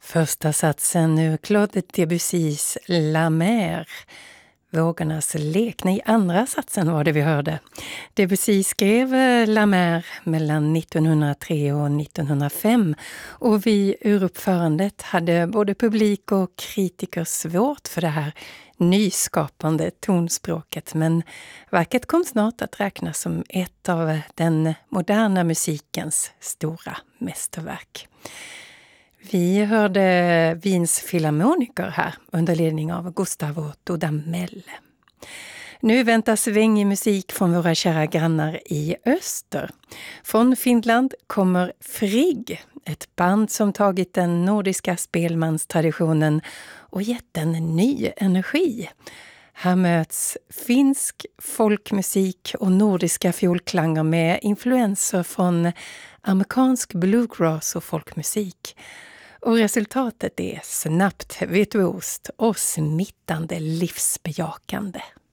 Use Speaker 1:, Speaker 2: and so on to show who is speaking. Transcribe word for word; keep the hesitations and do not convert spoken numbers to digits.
Speaker 1: Första satsen ur Claude Debussys La Mer. Vågornas lek. Nej, andra satsen var det vi hörde. Debussy skrev La Mer mellan nittonhundratre och nittonhundrafem och vid uruppförandet hade både publik och kritiker svårt för det här nyskapande tonspråket, men verket kom snart att räknas som ett av den moderna musikens stora mästerverk. Vi hörde Wiens filharmoniker här under ledning av Gustavo Dudamel. Nu väntar svängig musik från våra kära grannar i öster. Från Finland kommer Frigg, ett band som tagit den nordiska spelmanstraditionen och gett den ny energi. Här möts finsk folkmusik och nordiska fiolklanger med influenser från amerikansk bluegrass och folkmusik. Och resultatet är snabbt, virtuost och smittande livsbejakande.